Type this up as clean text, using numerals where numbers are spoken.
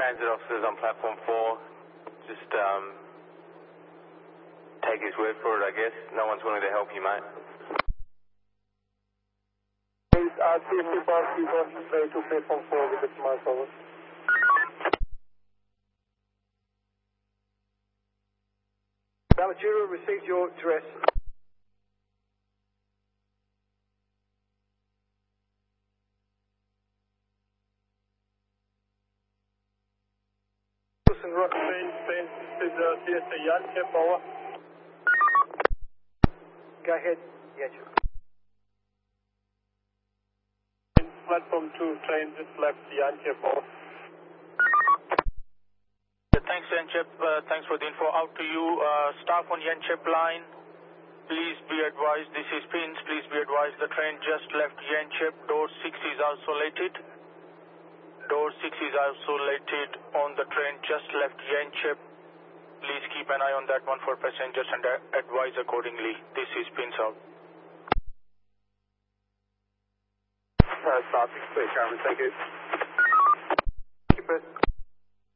transit officers on platform 4. Just take his word for it, I guess. No one's willing to help you, mate. CFC Park, you want to say to platform 4 with the smart over. Valenzuela received your address. Yankee over. Go ahead, Yankee. Platform 2, train just left Yankee over. Thanks, Yanchep. Thanks for the info. Out to you. Staff on Yanchep line, please be advised, this is Pins, please be advised the train just left Yanchep. Door 6 is isolated. Door 6 is isolated on the train just left Yanchep. Please keep an eye on that one for passengers and advise accordingly. This is Pins out. Stop, please, Chairman. Thank you. Thank you, Chris.